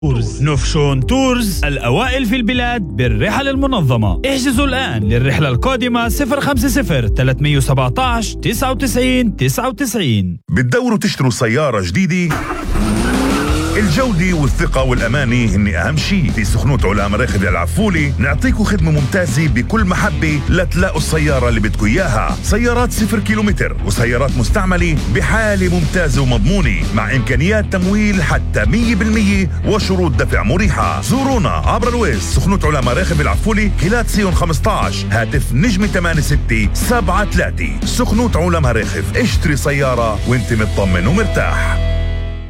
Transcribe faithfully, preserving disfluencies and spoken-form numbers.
تورز. نوفشون تورز الأوائل في البلاد بالرحل المنظمة. احجزوا الآن للرحلة القادمة صفر خمسة صفر ثلاثمية وسبعة عشر تسعة وتسعين تسعة وتسعين. بتدوروا تشتروا سيارة جديدة؟ الجودة والثقة والأمانة هن أهم شيء. في سخنوت علا مراخد العفولي نعطيكم خدمة ممتازة بكل محبة لتلاقوا السيارة اللي بدكم إياها. سيارات صفر كيلومتر وسيارات مستعملة بحالة ممتازة ومضمونة مع إمكانيات تمويل حتى مية بالمية وشروط دفع مريحة. زورونا عبر الويز سخنوت علا مراخد العفولي كيلات سيون خمسة عشر هاتف نجمة ثمانية ستة سبعة ثلاثة. سخنوت علا مراخد اشتري سيارة وانت مطمن ومرتاح.